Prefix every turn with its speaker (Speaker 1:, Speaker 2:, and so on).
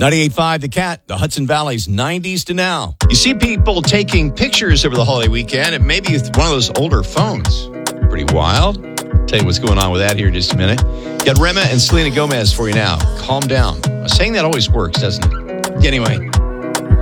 Speaker 1: 98.5 The Cat, the Hudson Valley's 90s to now.
Speaker 2: You see people taking pictures over the holiday weekend, and maybe with one of those older phones. Pretty wild. Tell you what's going on with that here in just a minute. Got Rema and Selena Gomez for you now. Calm down. Saying that always works, doesn't it? Anyway,